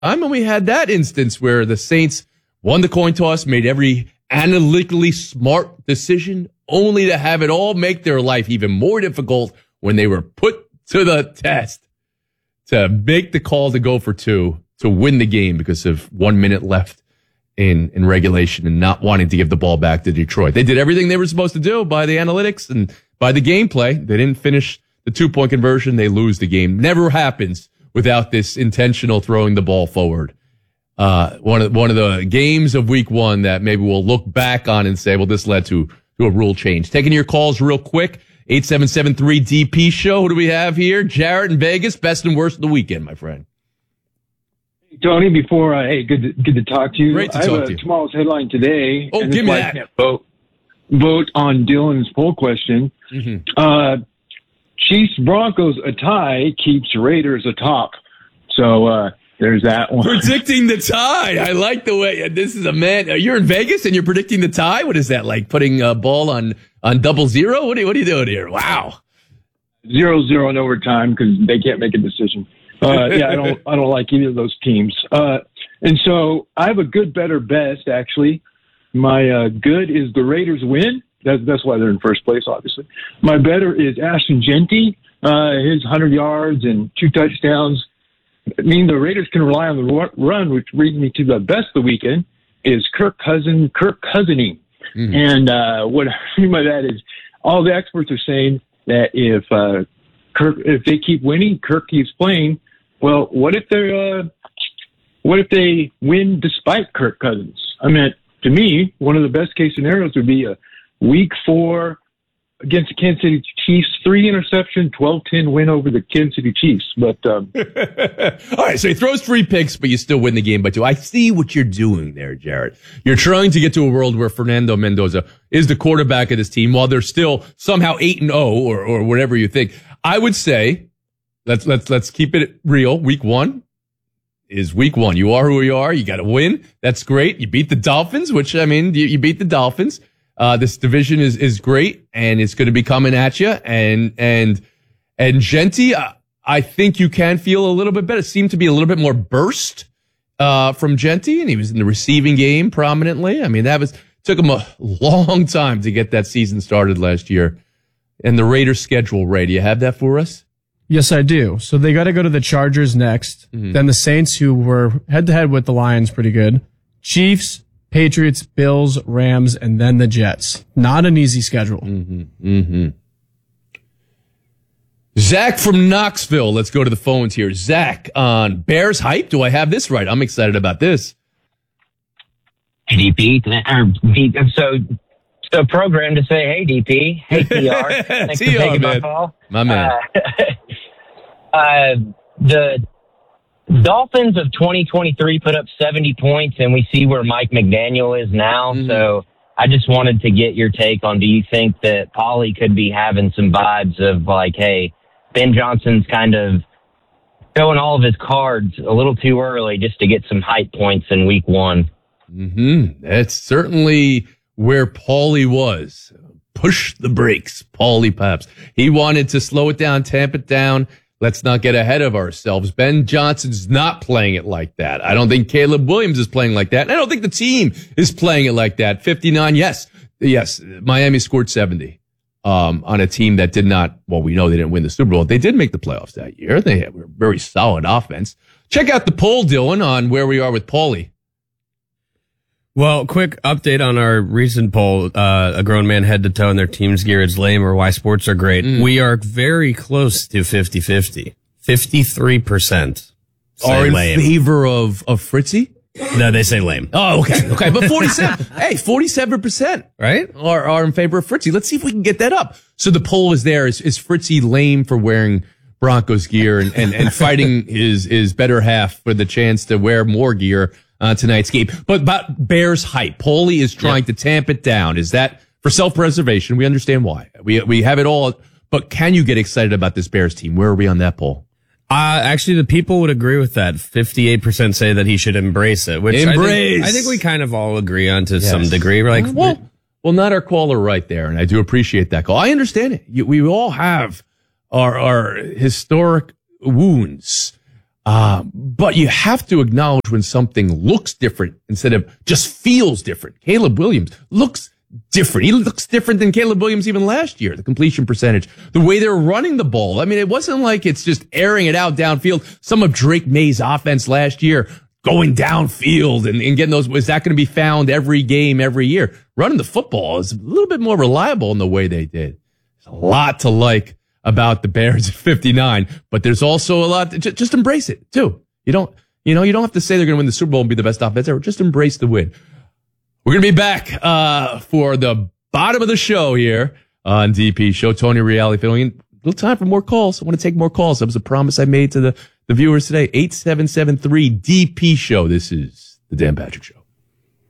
time, and we had that instance where the Saints won the coin toss, made every analytically smart decision, only to have it all make their life even more difficult when they were put to the test to make the call to go for two to win the game because of 1 minute left in regulation and not wanting to give the ball back to Detroit. They did everything they were supposed to do by the analytics and by the gameplay. They didn't finish the 2-point conversion. They lose the game. Never happens without this intentional throwing the ball forward. One of the games of week 1 that maybe we'll look back on and say, well, this led to a rule change. Taking your calls real quick. 8773 DP show. Who do we have here? Jarrett in Vegas. Best and worst of the weekend, my friend. Tony, before good to talk to you. Great to I talk have to you. Tomorrow's headline today. Oh, and give me I that. can't vote on Dylan's poll question. Mm-hmm. Chiefs Broncos a tie keeps Raiders atop. So there's that one. Predicting the tie. I like the way this is a man. You're in Vegas and you're predicting the tie. What is that like? Putting a ball on 0-0? What are you doing here? Wow. 0-0 in overtime because they can't make a decision. I don't like either of those teams. And so I have a good, better, best, actually. My good is the Raiders win. That's why they're in first place, obviously. My better is Ashton Genty, his 100 yards and 2 touchdowns. I mean, the Raiders can rely on the run, which brings me to the best of the weekend, is Kirk Cousining. Mm-hmm. And what I mean by that is all the experts are saying that if they keep winning, Kirk keeps playing. Well, what if they win despite Kirk Cousins? I mean, to me, one of the best case scenarios would be a Week 4 against the Kansas City Chiefs, 3-interception, 12-10 win over the Kansas City Chiefs. But all right, so he throws 3 picks, but you still win the game by 2. I see what you're doing there, Jarrett. You're trying to get to a world where Fernando Mendoza is the quarterback of this team while they're still somehow 8-0 or whatever you think. I would say let's keep it real. Week 1 is week 1. You are who you are. You got to win. That's great. You beat the Dolphins, which I mean, you beat the Dolphins. This division is great, and it's going to be coming at you. And Genty, I think you can feel a little bit better. It seemed to be a little bit more burst from Genty, and he was in the receiving game prominently. I mean, took him a long time to get that season started last year. And the Raiders schedule, Ray, do you have that for us? Yes, I do. So they got to go to the Chargers next. Mm-hmm. Then the Saints, who were head-to-head with the Lions pretty good. Chiefs, Patriots, Bills, Rams, and then the Jets. Not an easy schedule. Mm-hmm. Mm-hmm. Zach from Knoxville. Let's go to the phones here. Zach on Bears hype. Do I have this right? I'm excited about this. Hey, DP. So programmed to say, hey, DP. Hey, TR. Thanks for taking my call. My man. The Dolphins of 2023 put up 70 points, and we see where Mike McDaniel is now. Mm-hmm. So I just wanted to get your take on, do you think that Paulie could be having some vibes of like, hey, Ben Johnson's kind of showing all of his cards a little too early just to get some hype points in week 1? Mm-hmm. That's certainly where Paulie was. Push the brakes, Paulie Paps. He wanted to slow it down, tamp it down. Let's not get ahead of ourselves. Ben Johnson's not playing it like that. I don't think Caleb Williams is playing like that. And I don't think the team is playing it like that. 59, yes. Miami scored 70 on a team that did not, well, we know they didn't win the Super Bowl. They did make the playoffs that year. They were a very solid offense. Check out the poll, Dylan, on where we are with Paulie. Well, quick update on our recent poll. A grown man head to toe in their team's gear is lame, or why sports are great. We are very close to 50-50. 53% are in lame. Favor of Fritzy? No, they say lame. Oh, okay. But 47%, right? Are in favor of Fritzy. Let's see if we can get that up. So the poll is there. Is Fritzy lame for wearing Broncos gear and fighting his better half for the chance to wear more gear tonight's game? But about Bears hype, Paulie is trying to tamp it down. Is that for self-preservation? We understand why. We have it all. But can you get excited about this Bears team? Where are we on that poll? Actually, the people would agree with that. 58% say that he should embrace it. Which I think we kind of all agree on to some degree. Like, well, not our caller right there, and I do appreciate that call. I understand it. We all have our historic wounds. But you have to acknowledge when something looks different instead of just feels different. Caleb Williams looks different. He looks different than Caleb Williams even last year. The completion percentage, the way they're running the ball. I mean, it wasn't like it's just airing it out downfield. Some of Drake May's offense last year going downfield and getting those. Is that going to be found every game, every year? Running the football is a little bit more reliable in the way they did. There's a lot to like about the Bears at 59, but there's also a lot. Just embrace it too. You don't have to say they're going to win the Super Bowl and be the best offense ever. Just embrace the win. We're going to be back for the bottom of the show here on DP Show. Tony Reali filling in. A little time for more calls. I want to take more calls. That was a promise I made to the viewers today. 8773 DP Show. This is the Dan Patrick Show.